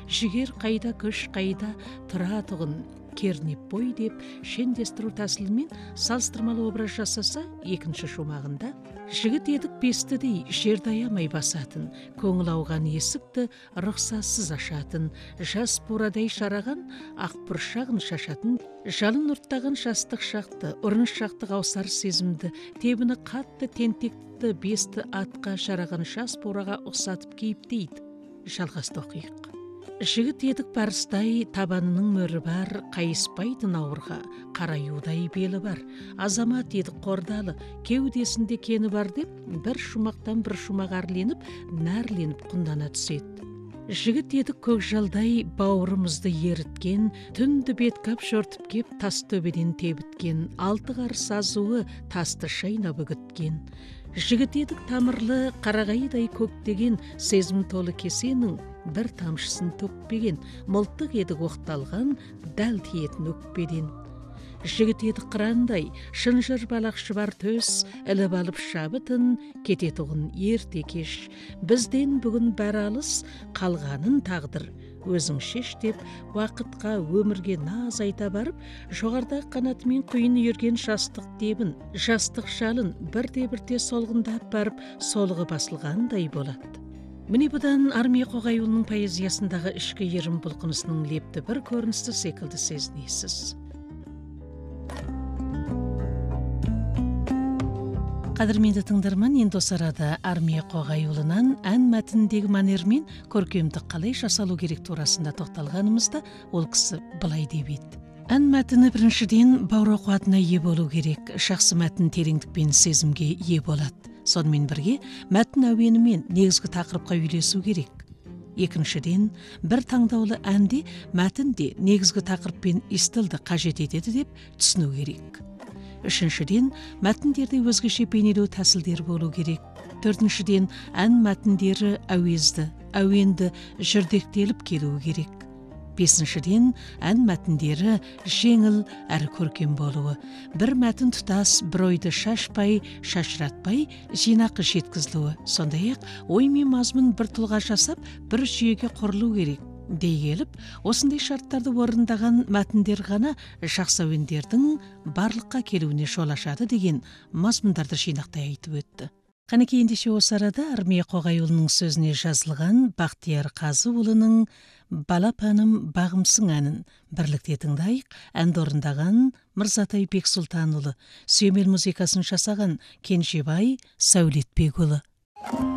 жігер қайда, күш қайда, тұратығын кернеп бой деп шендестіру тәсілімен салыстырмалы образ жасаса, екінші шумағында жігіт едік бестідей жерді аямай басатын, көңіл ауған есікті рұқсатсыз ашатын, жас бурадай шараған ақ бұршағын шашатын, жалын ұрттаған жастық шақты, ұрыныш шақты қаусар сезімді, тебіні қатты тентекті бесті атқа шараған жас бураға ұқсатып кейіптейді. Жалғасты оқиық. Жігіт едік барыстай, табанының мөрі бар, қайыспайтын ауырға, қараюдай белі бар. Азамат едік қордалы, кеудесінде кені бар деп, бір шумақтан бір шумақ арленіп, нәрленіп құндана түседі. Жігіт едік көкжалдай бауырымызды еріткен, түнді беткап жортып кеп, тас төбеден тебіткен, алты қарыс азуы тасты шайнап үгіткен. Жігіт едік тамырлы қарағайдай көктеген, сезім толы кесенің бір тамшысын төкпеген, мылтық едік оқталған, дәл тиетін өкпеден. Жігіт едік қырандай, шынжыр балақшы бар төс, іліп алып шабытын, кететұғын ерте кеш. Бізден бүгін бәр алыс, қалғанын тағдыр, өзің шеш деп, уақытқа, өмірге наз айта барып, жоғарда қанатымен құйын үйірген жастық дебін, жастық жалын бірте-бірте солғындап барып, солығы басылғандай болады. Міне бұдан Армия Қоғайұлының поэзиясындағы ішкі ерім бұлқынысының лепті бір көріністі секілді сезінесіз. Қадірменді тыңдарман, енді осы арада Армия Қоғайұлынан ән мәтініндегі манермен көркемдік қалай жасалу керек турасында тоқталғанымызда, ол кісі былай деп еді. Ән мәтіні біріншіден бауыр қуатына ие болу керек, жақсы мәтін тереңдік пен сезімге ие болады. Сонымен бірге мәтін әуенімен негізгі тақырыпқа үйлесу керек. Екіншіден, бір таңдаулы әнде мәтінде негізгі тақырыппен стильді қажет етеді деп түсіну керек. Үшіншіден, мәтіндерде өзгеше бейнелеу тәсілдер болу керек. Төртіншіден, ән мәтіндері әуезді, әуенді жүрдектеліп келуі керек. Бесіншіден, ән мәтіндері жеңіл әрі көркем болуы. Бір мәтін тұтас, бір ойды шашпай, шашыратпай, жинақы жеткізілуі. Сондай-ақ, ой мен мазмұн бір тұлға жасап, бір жүйеге құрылу керек. Дей келіп, осындай шарттарды орындаған мәтіндер ғана жақсы әуендердің барлыққа келуіне жол ашады деген мазмұндарды жинақтай айтып өтті. Қанекей, ендеше осы арада Армия Қоғайұлының сөзіне жазылған Бақтияр Қазыұлының «Балапаным бағымсың» әнін бірлікте тыңдайық. Әнді орындаған Мырзатай Бексұлтанұлы, сүйемел музыкасын жасаған Кенжебай Сәулетбекұлы.